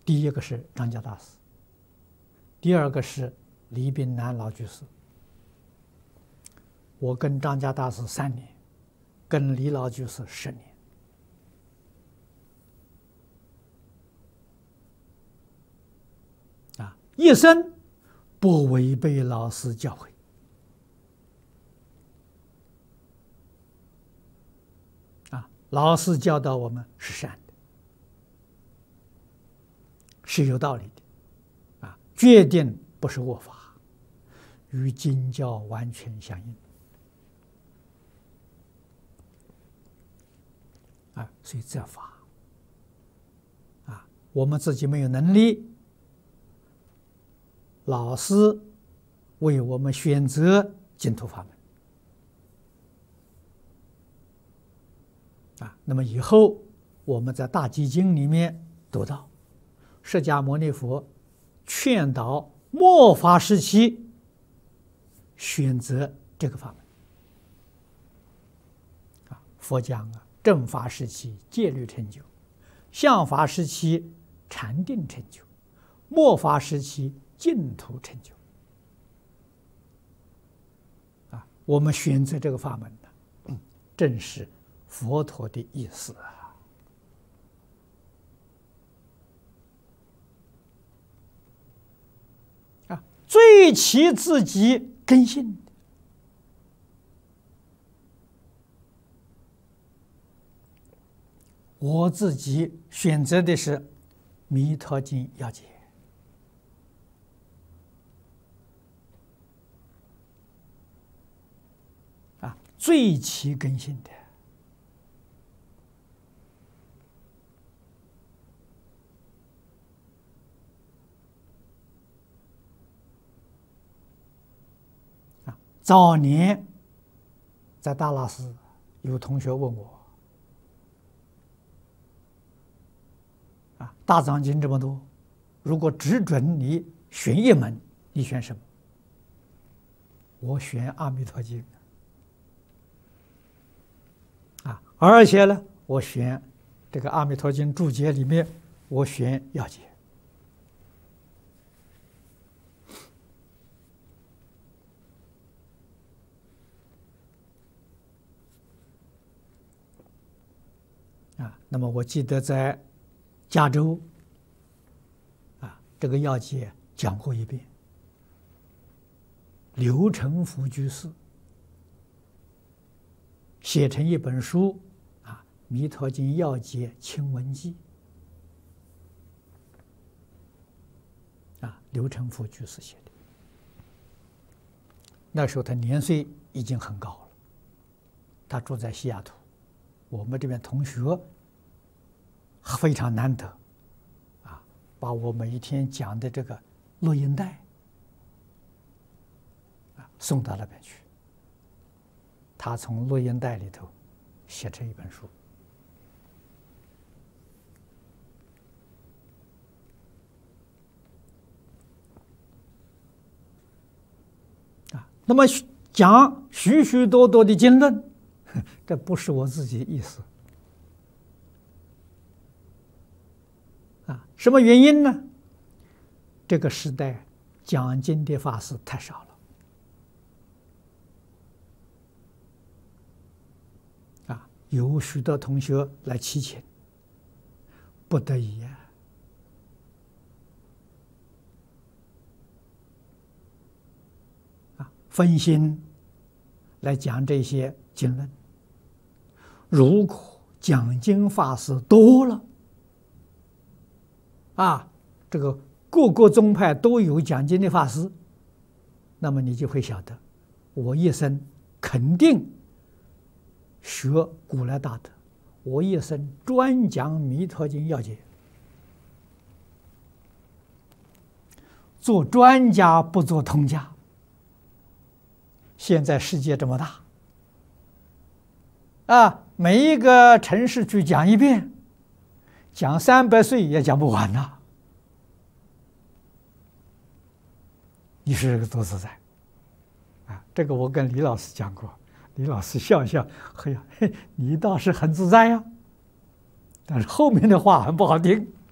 第一个是张家大师，第二个是李炳南老居士。我跟张家大师3年，跟李老居士10年。一生不违背老师教诲。老师教导我们是善的，是有道理的，决定不是恶法，与经教完全相应。所以这法，我们自己没有能力，老师为我们选择净土法门。那么以后我们在大集经里面读到，释迦牟尼佛劝导末法时期选择这个法门。佛讲正法时期戒律成就，相法时期禅定成就，末法时期净土成就。我们选择这个法门呢，正是佛陀的意思最起自己根性的。我自己选择的是《弥陀经》要解，最起根性的。早年在大拉寺，有同学问我，大藏经这么多，如果只准你选一门，你选什么？我选《阿弥陀经》而且呢，我选这个《阿弥陀经》注解里面，我选要解。那么我记得在加州，这个要解讲过一遍。刘成福居士写成一本书，《弥陀经要解清文记》。刘成福居士写的。那时候他年岁已经很高了，他住在西雅图，我们这边同学非常难得，把我每一天讲的这个录音带送到那边去，他从录音带里头写成一本书。那么讲许许多多的经论，这不是我自己的意思。什么原因呢？这个时代讲经的法师太少了，有许多同学来祈请，不得已分心来讲这些经论。如果讲经法师多了，这个各个宗派都有讲经的法师，那么你就会晓得，我一生肯定学古来大德，我一生专讲《弥陀经》要解，做专家不做通家。现在世界这么大，每一个城市去讲一遍，讲300岁也讲不完呐。你是个多自在这个我跟李老师讲过，李老师笑笑，嘿呀，你倒是很自在呀，但是后面的话很不好听。